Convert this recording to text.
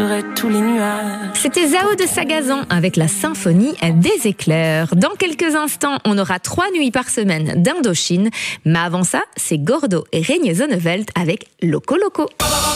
Tous les nuages. C'était Zao de Sagazan avec la symphonie des éclairs. Dans quelques instants, on aura 3 nuits par semaine d'Indochine. Mais avant ça, c'est Gordo et Regne Zonneveld avec Loco Loco.